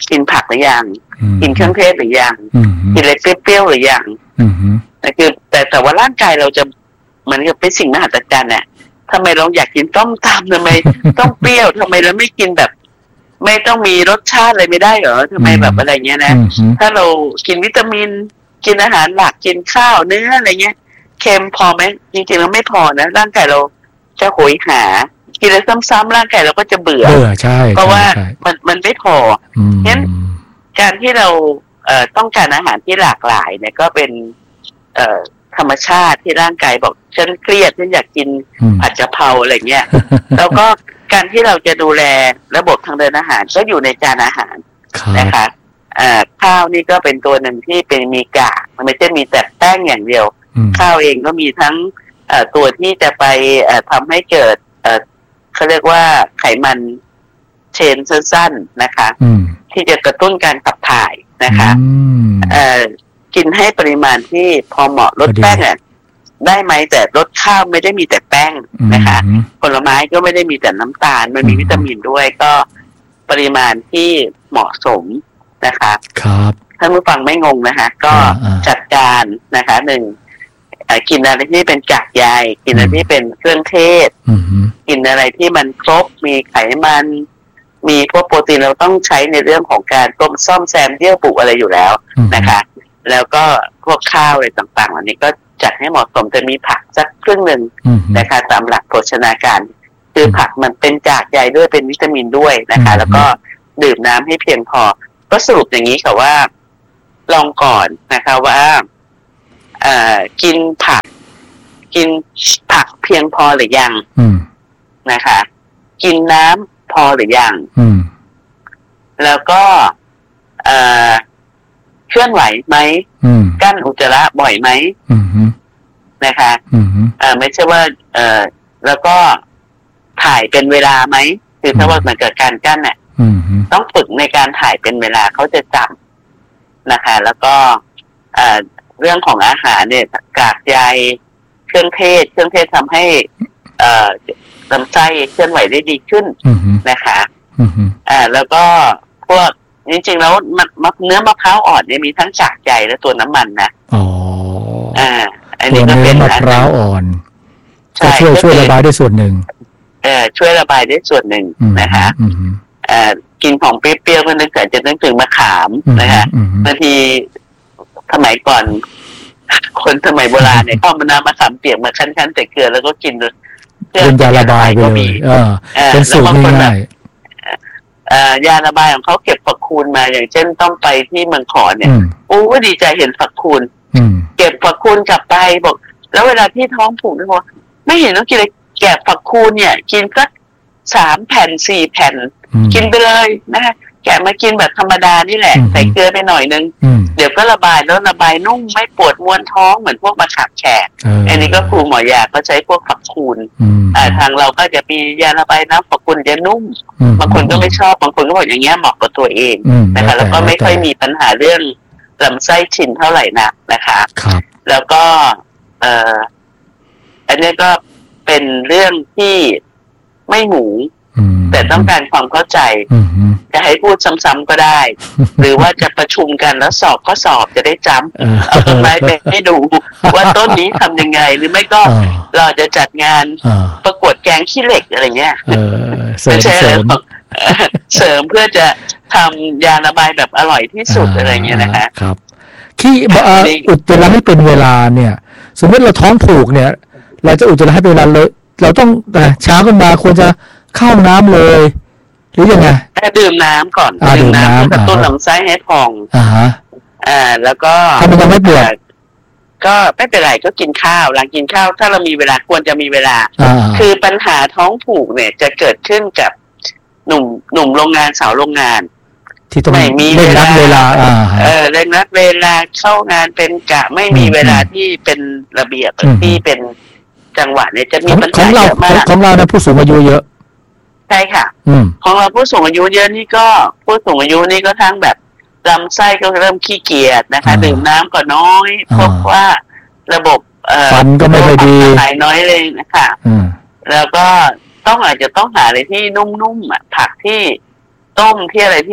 กินผักหรือยังกินเครื่องเทศหรือยังกินอะไรเปรี้ยวๆหรือยังแต่คือแต่แต่ว่าร่างกายเราจะเหมือนกับเป็นสิ่งมหัศจรรย์เนี่ยทำไมเราอยากกินต้มตำทำไมต้องเปรี้ยวทำไมเราไม่กินแบบไม่ต้องมีรสชาติอะไรไม่ได้เหรอทำไมแบบอะไรเงี้ยนะถ้าเรากินวิตามินกินอาหารหลักกินข้าวเนื้ออะไรเงี้ยเค็มพอไหมจริงๆแล้วไม่พอนะร่างกายเราจะโหยหากินแล้วซ้ำๆร่างกายเราก็จะเบื่อเบื่อใช่เพราะว่ามันมันไม่พองั้นการที่เราเอ่อต้องการอาหารที่หลากหลายเนี่ยก็เป็นเอ่อธรรมชาติที่ร่างกายบอกฉันเครียดฉันอยากกินผัดกะเพราอะไรเงี้ยแล้วก็การที่เราจะดูแลระบบทางเดินอาหารก็อยู่ในจานอาหารนะคะอ่าข้าวนี่ก็เป็นตัวหนึ่งที่เป็นมีกากมันไม่ใช่มีแต่แป้งอย่างเดียวข้าวเองก็มีทั้งเอ่อตัวที่จะไปเอ่อทำให้เกิดเอ่อเขาเรียกว่าไขมันเชนสั้นๆนะคะที่จะกระตุ้นการขับถ่ายนะคะเอ่อกินให้ปริมาณที่พอเหมาะลดแป้งอ่ะได้ไหมแต่ลดข้าวไม่ได้มีแต่แป้งนะคะผลไม้ก็ไม่ได้มีแต่น้ำตาลมันมีวิตามินด้วยก็ปริมาณที่เหมาะสมนะคะครับท่านผู้ฟังไม่งงนะคะก็จัดการนะคะหนึ่งกินอะไรที่เป็นกากใยกินอะไรที่เป็นเครื่องเทศกินอะไรที่มันครบมีไขมันมีพวกโปรตีนเราต้องใช้ในเรื่องของการต้มซ่อมแซมเยื่อบุอะไรอยู่แล้วนะคะแล้วก็พวกข้าวอะไรต่างๆอันนี้ก็จัดให้เหมาะสมจะมีผักสักครึ่งหนึ่งนะคะตามหลักโภชนาการคือผักมันเป็นกากใยด้วยเป็นวิตามินด้วยนะคะแล้วก็ดื่มน้ำให้เพียงพอก็สรุปอย่างนี้ค่ะว่าลองก่อนนะคะว่าเอ่อกินผักกินผักเพียงพอหรือยังนะคะกินน้ำพอหรือยังแล้วก็เอ่อเคลื่อนไหวไหมกั้นอุจจาระบ่อยไหมนะคะเอ่อไม่ใช่ว่าเอ่อแล้วก็ถ่ายเป็นเวลาไหมคือถ้าว่ามันเกิดการกั้นเนี่ยต้องฝึกในการถ่ายเป็นเวลาเขาจะจำนะคะแล้วก็เอ่อเรื่องของอาหารเนี่ยกากใยเครื่องเทศเครื่องเทศทำให้เอ่อลำไส้เคลื่อนไหวได้ดีขึ้นนะคะอ่าแล้วก็พวกจริงๆแล้วเนื้อมะพร้าวอ่อนเนี่ยมีทั้งกากใยและตัวน้ำมันนะอ๋ออ่าอันนี้ก็เป็นมะพร้าวอ่อนจะช่วยช่วยระบายได้ส่วนหนึ่งเออช่วยระบายได้ส่วนหนึ่งนะคะอ่ากินของเปรี้ยวๆก็นึกถึงจะนึกถึงมะขามนะคะบางทีสมัยก่อนคนสมัยโบราณเนี่ยเข้ามาน้ำมะขามเปียกมาคั้นๆใส่เกลือแล้วก็กินเป็นยาระบายก็มีเป็นสูตรง่ายยาระบายของเขาเก็บฝักคูณมาอย่างเช่นต้องไปที่เมืองขอนเนี่ยโอ้ดีใจเห็นฝักคูณเก็บฝักคูณกลับไปบอกแล้วเวลาที่ท้องผูกนี่บอกไม่เห็นต้องกินเลยแกะฝักคูณเนี่ยกินสักสามแผ่นสี่แผ่นกินไปเลยนะคะแกะมากินแบบธรรมดานี่แหละใส่เกลือไปหน่อยนึงเดี๋ยวก็ระบายแล้วระบายนุ่มไม่ปวดมวนท้องเหมือนพวกมะขามแฉกอันนี้ก็ครูหมอยาก็ใช้พวกฝักคูณทางเราก็จะมียาระบายน้ำฝักคูณจะนุ่มบางคนก็ไม่ชอบบางคนก็บอกอย่างเงี้ยเหมาะกับตัวเองนะคะแล้วก็ไม่ค่อยมีปัญหาเรื่องลำไส้ชินเท่าไหร่นักนะคะแล้วก็เอ่ออันนี้ก็เป็นเรื่องที่ไม่หมูแต่ต้องการความเข้าใจจะให้พูดซ้ำๆก็ได้หรือว่าจะประชุมกันแล้วสอบก็สอบจะได้จำเอาต้นไม้ไปให้ดูว่าต้นนี้ทำยังไงหรือไม่ก็เราจะจัดงานประกวดแกงขี้เหล็กอะไรเงี้ยไม่ใช่เสริมเสริมเพื่อจะทำยาระบายแบบอร่อยที่สุดอะไรเงี้ยนะคะครับขี้อุจจาระไม่เป็นเวลาเนี่ยสมมติเราท้องผูกเนี่ยเราจะอุจจาระให้เป็นเวลาเลยเราต้องเช้าขึ้นมาควรจะเข้าน้ำเลยหรือยังไงดื่มน้ำก่อนดื่มน้ำกระตุ้นลำไส้ให้พองอ่าฮะอ่าแล้วก็ถ้ามันยังไม่ปวดก็ไม่เป็นไรก็กินข้าวหลังกินข้าวถ้าเรามีเวลาควรจะมีเวลาคือปัญหาท้องผูกเนี่ยจะเกิดขึ้นกับหนุ่มหนุ่มโรงงานสาวโรงงานที่ต้องไม่มีเร่งรัดเวลาเออเร่งรัดเวลาเข้างานเป็นกะไม่มีเวลาที่เป็นระเบียบที่เป็นจังหวะเนี่ยจะมีปัญหาเยอะมากของเราเนี่ยผู้สูงอายุเยอะใช่ค่ะของเราผู้สูงอายุเยอะนี่ก็ผู้สูงอายุนี่ก็ทั้งแบบลำไส้ก็เริ่มขี้เกียจนะคะดื่มน้ำก็น้อยพบว่าระบบฟันก็ไม่ค่อยดีหายน้อยเลยนะคะแล้วก็ต้องอาจจะต้องหาอะไรที่นุ่มๆอ่ะผักที่ต้มที่อะไรที่แบบ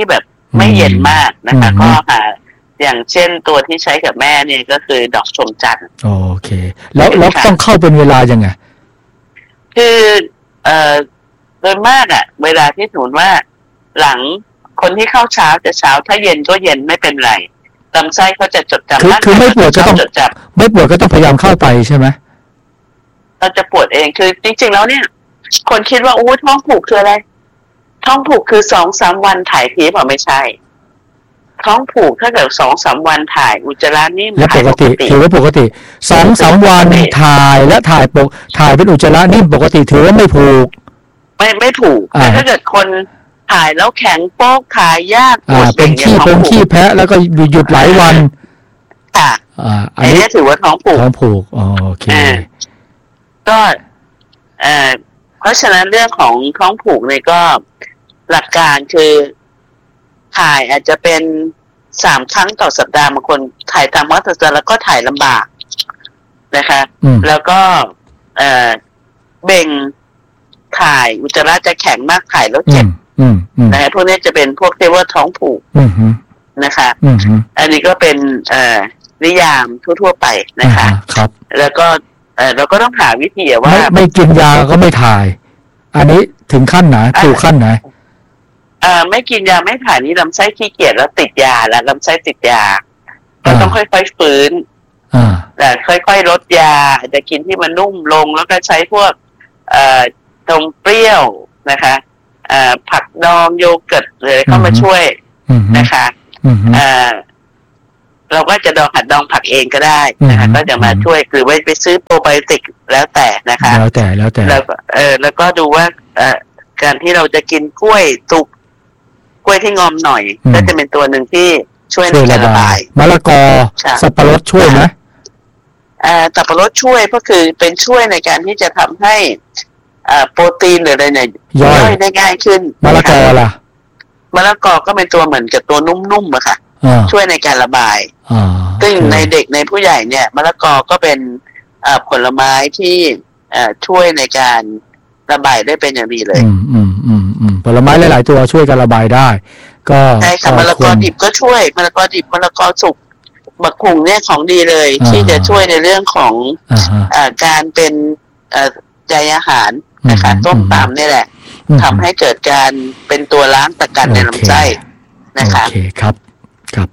ไม่เย็นมากนะคะก็หาอย่างเช่นตัวที่ใช้กับแม่เนี่ยก็คือดอกชมจันทร์โอเคแล้วแล้วต้องเข้าเป็นเวลายังไงคือเอ่อโดยมากอ่ะเวลาที่สมมติว่าหลังคนที่เข้าเช้าจะเช้าถ้าเย็นก็เย็นไม่เป็นไรลำไส้เขาจะจดจำคือคือไม่ปวดก็ต้องจดจำไม่ปวดก็ต้องพยายามเข้าไปใช่ไหมเราจะปวดเองคือจริงๆแล้วเนี่ยคนคิดว่าโอ้ท้องผูกคืออะไรท้องผูกคือสองสามวันถ่ายทีเปล่าไม่ใช่ท้องผูกถ้าเกิดสองสามวันถ่ายอุจจาระนิ่มและปกติถือว่าปกติสองสามวันถ่ายและถ่ายปกถ่ายเป็นอุจจาระนิ่มปกติถือว่าไม่ผูกไม่ไม่ผูกแต่ถ้าเกิดคนถ่ายแล้วแข็งโป๊กถ่ายยากปวดเป็นขี้เป็นขี้แพ้แล้วก็หยุดหลายวันค่ะอ่าอันนี้ถือว่าท้องผูกท้องผูกโอเคก็เอ่อเพราะฉะนั้นเรื่องของท้องผูกเนี่ยก็หลักการคือถ่ายอาจจะเป็นสามครั้งต่อสัปดาห์บางคนถ่ายตามวัฏจักรแล้วก็ถ่ายลำบากนะคะแล้วก็เอ่อเบ่งถ่ายอุจจาระจะแข็งมากถ่ายแล้วเจ็บนะพวกนี้จะเป็นพวกที่ว่าท้องผูกนะคะอันนี้ก็เป็นเอ่อนิยามทั่วๆไปนะคะครับแล้วก็เออเราก็ต้องหาวิธีว่าไม่ไม่กินยาก็ไม่ถ่ายอันนี้ถึงขั้นไหนถูกขั้นไหนเอ่อไม่กินยาไม่ถ่ายนี่ลำไส้ขี้เกียจแล้วติดยาแล้วลำไส้ติดยาก็ต้องค่อยๆฟื้นแต่ค่อยๆลดยาจะกินที่มันนุ่มลงแล้วก็ใช้พวกเอ่อตรงเปรี้ยวนะคะเอ่อผักดองโยเกิร์ตเลยเข้ามาช่วยนะคะเอ่อเราก็จะดองหัดดองผักเองก็ได้นะคะก็จะมาช่วยหรือว่าไปซื้อโปรไบโอติกแล้วแต่นะคะแล้วแต่แล้วแต่แล้วเออแล้วก็ดูว่าเอ่อการที่เราจะกินกล้วยสุกกล้วยที่งอมหน่อยก็จะเป็นตัวหนึ่งที่ช่วยในการระบายมะละกอสับปะรดช่วยไหมอ่าสับปะรดช่วยก็คือเป็นช่วยในการที่จะทำให้อ่าโปรตีนหรืออะไรเนี่ยย่อยได้ง่ายขึ้นมะละกอล่ะมะละกอก็เป็นตัวเหมือนกับตัวนุ่มๆอะค่ะช่วยในการระบายซึ่งในเด็กในผู้ใหญ่เนี่ยมะละกอก็เป็นผลไม้ที่ช่วยในการระบายได้เป็นอย่างดีเลยอืมอืมอืมอืมผลไม้หลายๆตัวช่วยการระบายได้ก็ใช่ค่ะมะละกอดิบก็ช่วยมะละกอดิบมะละกอสุกบักขุ่งเนี่ยของดีเลยที่จะช่วยในเรื่องของการเป็นใยอาหารนะคะต้มตำนี่แหละทำให้เกิดการเป็นตัวล้างตะกันในลำไส้นะคะโอเคครับครับ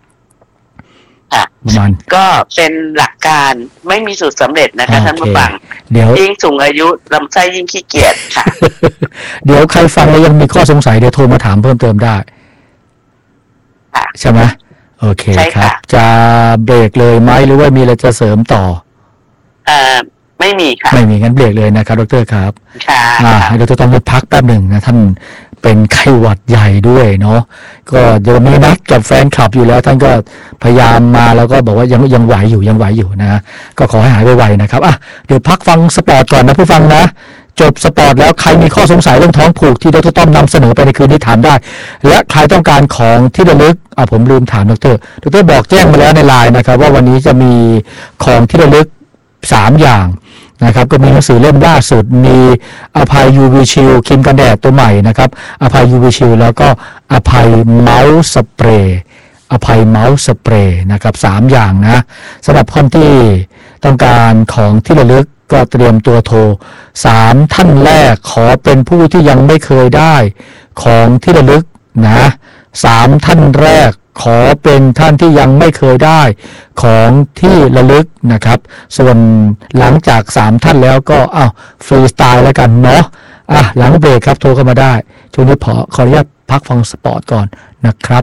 มันก็เป็นหลักการไม่มีสูตรสำเร็จนะคะท่านผู้ฟังเดี๋ยวยิ่งสูงอายุลำไส้ยิ่งขี้เกียจค่ะเดี๋ยวใครฟังแล้วยังมีข้อสงสัยเดี๋ยวโทรมาถามเพิ่มเติมได้ใช่ไหมโอเคครับจะเบรกเลยไหมหรือว่ามีอะไรจะเสริมต่ออ่าไม่มีค่ะไม่มีงั้นเบรกเลยนะครับดร.ครับค่ะอ่าเราจะต้องไปพักแป๊บหนึ่งนะท่านเป็นไข้หวัดใหญ่ด้วยเนาะก็เดี๋ยวมีนัดกับแฟนคลับอยู่แล้วท่านก็พยายามมาแล้วก็บอกว่ายังยังไหวอยู่ยังไหวอยู่นะก็ขอให้หายไวๆนะครับอ่ะเดี๋ยวพักฟังสปอร์ตก่อนนะผู้ฟังนะจบสปอร์ตแล้วใครมีข้อสงสัยเรื่องท้องผูกที่ดร.ต้อมนำเสนอไปในคืนนี้ถามได้และใครต้องการของที่ระลึกอ่ะผมลืมถามดร.ดร.บอกแจ้งมาแล้วในไลน์นะครับว่าวันนี้จะมีของที่ระลึกสามอย่างนะครับก็มีหนังสือเล่มล่าสุดมีอภัย ยู วี Shield ครีมกันแดดตัวใหม่นะครับอภัย ยู วี Shield แล้วก็อภัยเมาส์สเปรย์อภัยเมาส์สเปรย์นะครับสามอย่างนะสำหรับคนที่ต้องการของที่ระลึกก็เตรียมตัวโทรสามท่านแรกขอเป็นผู้ที่ยังไม่เคยได้ของที่ระลึกนะสามท่านแรกขอเป็นท่านที่ยังไม่เคยได้ของที่ระลึกนะครับส่วนหลังจากสามท่านแล้วก็อ้าวฟรีสไตล์แล้วกันเนาะอ่ะหลังเบรกครับโทรเข้ามาได้ช่วงนี้ขอขออนุญาตพักฟังสปอร์ตก่อนนะครับ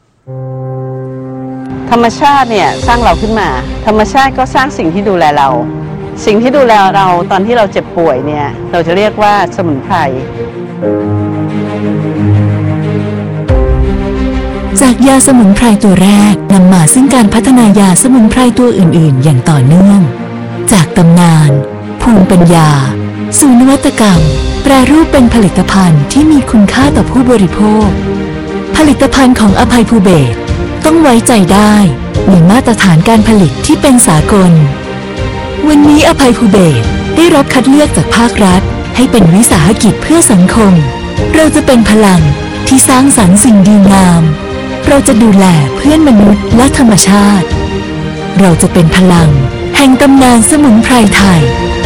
ธรรมชาติเนี่ยสร้างเราขึ้นมาธรรมชาติก็สร้างสิ่งที่ดูแลเราสิ่งที่ดูแลเราตอนที่เราเจ็บป่วยเนี่ยเราจะเรียกว่าสมุนไพรจากยาสมุนไพรตัวแรกนำมาซึ่งการพัฒนายาสมุนไพรตัวอื่นๆอย่างต่อเนื่องจากตำนานภูมิปัญญาสู่นวัตกรรมแปรรูปเป็นผลิตภัณฑ์ที่มีคุณค่าต่อผู้บริโภคผลิตภัณฑ์ของอภัยภูเบศรต้องไว้ใจได้มีมาตรฐานการผลิตที่เป็นสากลวันนี้อภัยภูเบศรได้รับคัดเลือกจากภาครัฐให้เป็นวิสาหกิจเพื่อสังคมเราจะเป็นพลังที่สร้างสรรค์สิ่งดีงามเราจะดูแลเพื่อนมนุษย์และธรรมชาติเราจะเป็นพลังแห่งตำนานสมุนไพรไทย